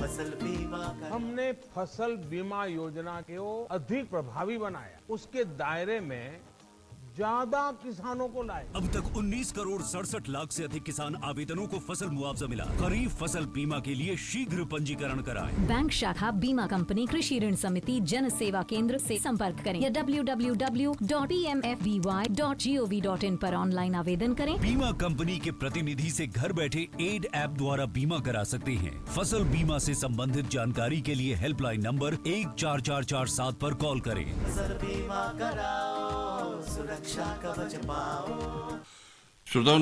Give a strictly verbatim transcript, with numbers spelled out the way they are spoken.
फसल बीमा कराओ। हमने फसल बीमा योजना को अधिक प्रभावी बनाया, उसके दायरे में ज्यादा किसानों को लाए। अब तक उन्नीस करोड़ सड़सठ लाख से अधिक किसान आवेदनों को फसल मुआवजा मिला। खरीफ फसल बीमा के लिए शीघ्र पंजीकरण कराएं। बैंक शाखा बीमा कंपनी कृषि ऋण समिति जन सेवा केंद्र से संपर्क करें या W W W dot P M F B Y dot G O V dot in पर ऑनलाइन आवेदन करें। बीमा कंपनी के प्रतिनिधि से घर बैठे एड ऐप द्वारा बीमा करा सकते हैं। फसल बीमा से संबंधित जानकारी के लिए हेल्पलाइन नंबर एक चार चार चार सात पर कॉल करें। फसल बीमा कराओ, सुरक्षा कवच पाओ। श्रोताओं